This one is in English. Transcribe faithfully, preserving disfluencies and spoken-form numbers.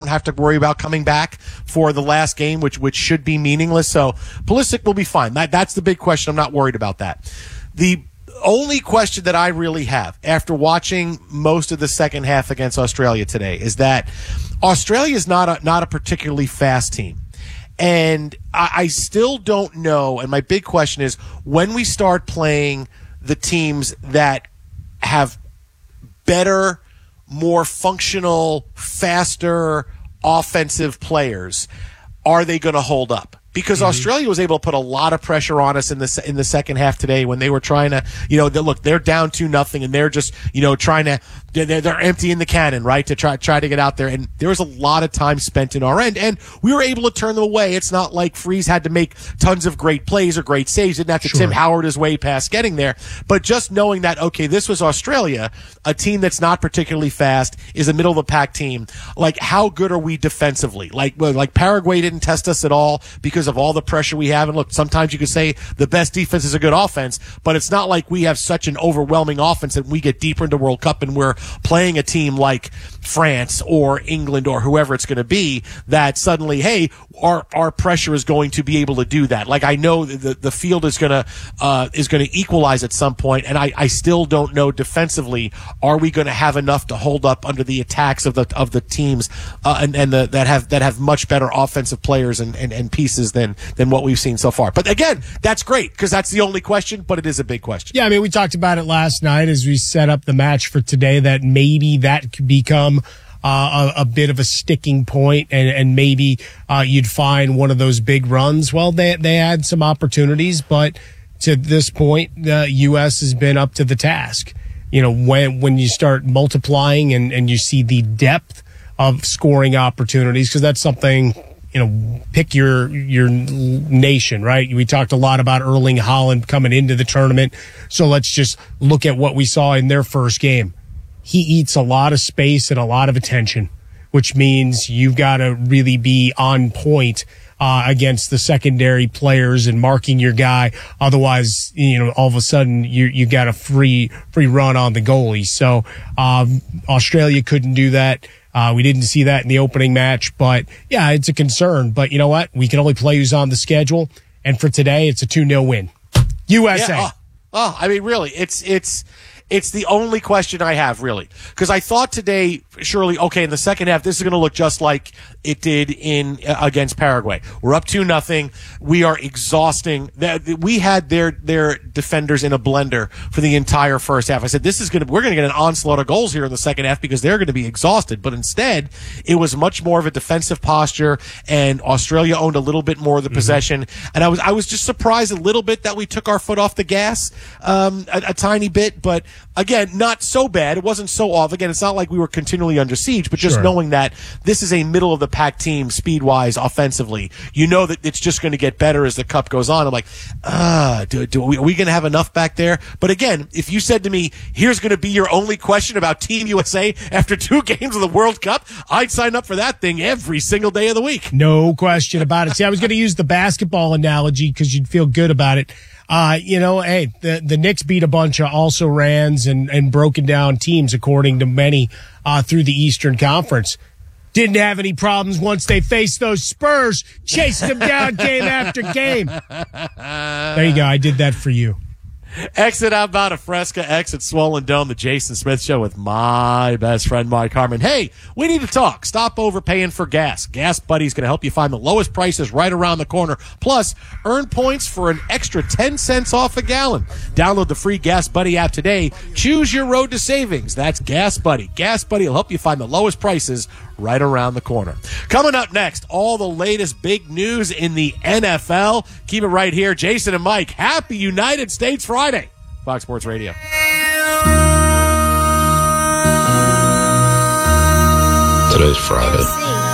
have to worry about coming back for the last game, which which should be meaningless. So Pulisic will be fine. That that's the big question. I'm not worried about that. The only question that I really have after watching most of the second half against Australia today is that Australia is not a, not a particularly fast team. And I, I still don't know. And my big question is when we start playing the teams that have better, more functional, faster offensive players, are they going to hold up? Because mm-hmm. Australia was able to put a lot of pressure on us in the in the second half today when they were trying to, you know, they, look, they're down two nothing and they're just, you know, trying to, they're, they're emptying the cannon, right, to try try to get out there. And there was a lot of time spent in our end, and we were able to turn them away. It's not like Freeze had to make tons of great plays or great saves. Didn't have to sure. Tim Howard his way past getting there. But just knowing that, okay, this was Australia, a team that's not particularly fast, is a middle of the pack team. Like, how good are we defensively? Like, like Paraguay didn't test us at all because of all the pressure we have. And look, sometimes you could say the best defense is a good offense, but it's not like we have such an overwhelming offense that we get deeper into World Cup and we're playing a team like France or England or whoever it's going to be that suddenly, hey, our our pressure is going to be able to do that. Like, I know the the field is going to uh is going to equalize at some point, and I I still don't know defensively, are we going to have enough to hold up under the attacks of the of the teams uh, and and the, that have that have much better offensive players and and, and pieces than than what we've seen so far. But again, that's great because that's the only question, but it is a big question. Yeah, I mean, we talked about it last night as we set up the match for today, that maybe that could become uh, a, a bit of a sticking point, and, and maybe uh, you'd find one of those big runs. Well, they they had some opportunities, but to this point, the U S has been up to the task. You know, when when you start multiplying and, and you see the depth of scoring opportunities, because that's something, you know, pick your your nation, right? We talked a lot about Erling Haaland coming into the tournament, so let's just look at what we saw in their first game. He eats a lot of space and a lot of attention, which means you've got to really be on point uh, against the secondary players and marking your guy. Otherwise, you know, all of a sudden you you got a free free run on the goalie. So um, Australia couldn't do that. Uh, we didn't see that in the opening match, but yeah, it's a concern. But you know what? We can only play who's on the schedule. And for today, it's a two nil win. U S A. Yeah, oh, oh, I mean, really, it's, it's, it's the only question I have, really. Because I thought today, surely, okay, in the second half, this is going to look just like it did in uh, against Paraguay. We're up two nothing. We are exhausting. We had their their defenders in a blender for the entire first half. I said, this is going to, we're going to get an onslaught of goals here in the second half because they're going to be exhausted. But instead, it was much more of a defensive posture, and Australia owned a little bit more of the mm-hmm. possession. And I was I was just surprised a little bit that we took our foot off the gas um, a, a tiny bit, but again, not so bad. It wasn't so off. Again, it's not like we were continually under siege, but just sure. knowing that this is a middle of the pack team speed-wise, offensively, you know that it's just going to get better as the cup goes on. I'm like, ah, do, do, are we, we going to have enough back there? But again, if you said to me, here's going to be your only question about Team U S A after two games of the World Cup, I'd sign up for that thing every single day of the week. No question about it. See, I was going to use the basketball analogy because you'd feel good about it. Uh, you know, hey, the, the Knicks beat a bunch of also-rans and, and broken down teams, according to many, uh, through the Eastern Conference. Didn't have any problems once they faced those Spurs, chasing them down game after game. There you go. I did that for you. Exit Outbound of Fresca, exit Swollen Dome, the Jason Smith Show with my best friend, Mike Harmon. Hey, we need to talk. Stop overpaying for gas. Gas Buddy's going to help you find the lowest prices right around the corner. Plus, earn points for an extra ten cents off a gallon. Download the free Gas Buddy app today. Choose your road to savings. That's Gas Buddy. Gas Buddy will help you find the lowest prices right around the corner. Coming up next, all the latest big news in the N F L. Keep it right here. Jason and Mike, happy United States Friday. Fox Sports Radio. Today's Friday.